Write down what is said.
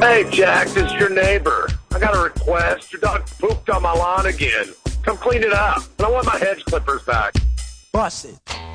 Hey, Jack, this is your neighbor. I got a request. Your dog pooped on my lawn again. Come clean it up. And I want my hedge clippers back. Bust it.